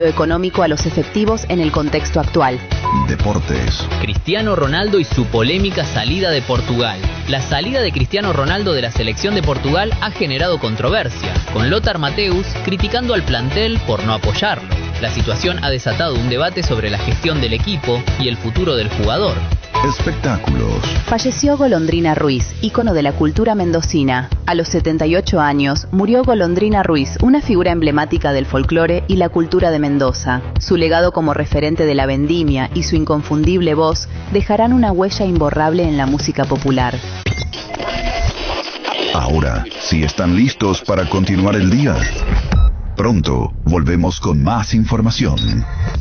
económico a los efectivos en el contexto actual. Deportes. Cristiano Ronaldo y su polémica salida de Portugal. La salida de Cristiano Ronaldo de la selección de Portugal ha generado controversia, con Lothar Matthäus criticando al plantel por no apoyarlo. La situación ha desatado un debate sobre la gestión del equipo y el futuro del jugador. Espectáculos. Falleció Golondrina Ruiz, ícono de la cultura mendocina. A los 78 años murió Golondrina Ruiz, una figura emblemática del folclore y la cultura de Mendoza. Su legado como referente de la vendimia y su inconfundible voz dejarán una huella imborrable en la música popular. Ahora, si están listos para continuar el día, pronto volvemos con más información.